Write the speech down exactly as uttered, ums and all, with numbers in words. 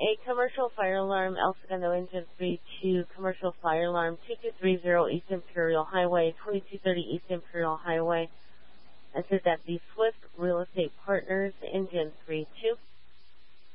A commercial fire alarm, El Segundo Engine three two, commercial fire alarm, two two three zero East Imperial Highway, twenty-two thirty East Imperial Highway. This is at the Swift Real Estate Partners, Engine three two.